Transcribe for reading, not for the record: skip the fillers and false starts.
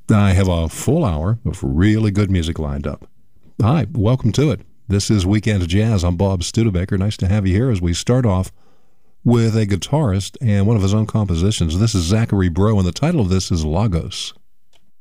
I have a full hour of really good music lined up. Hi, welcome to it. This is Weekend Jazz. I'm Bob Studebaker. Nice to have you here as we start off with a guitarist and one of his own compositions. This is Zachary Breaux, and the title of this is Lagos.